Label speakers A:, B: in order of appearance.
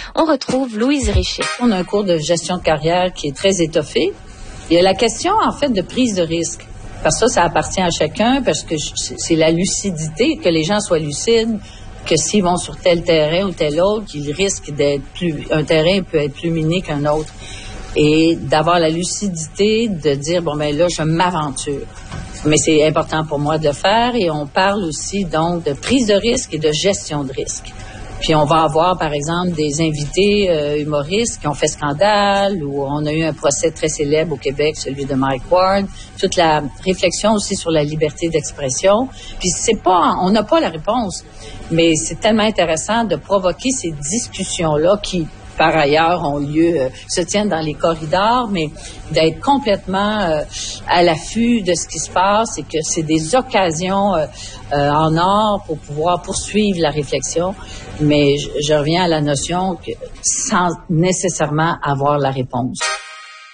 A: On retrouve Louise Richer.
B: On a un cours de gestion de carrière qui est très étoffé. Il y a la question, en fait, de prise de risque. Parce que ça appartient à chacun, parce que c'est la lucidité, que les gens soient lucides, que s'ils vont sur tel terrain ou tel autre, qu'ils risquent un terrain peut être plus miné qu'un autre. Et d'avoir la lucidité de dire, bon, ben là, je m'aventure. Mais c'est important pour moi de le faire, et on parle aussi, donc, de prise de risque et de gestion de risque. Puis on va avoir, par exemple, des invités humoristes qui ont fait scandale, ou on a eu un procès très célèbre au Québec, celui de Mike Ward. Toute la réflexion aussi sur la liberté d'expression. Puis on n'a pas la réponse, mais c'est tellement intéressant de provoquer ces discussions-là qui, par ailleurs, se tiennent dans les corridors, mais d'être complètement à l'affût de ce qui se passe, et que c'est des occasions en or pour pouvoir poursuivre la réflexion. Mais je reviens à la notion que sans nécessairement avoir la réponse.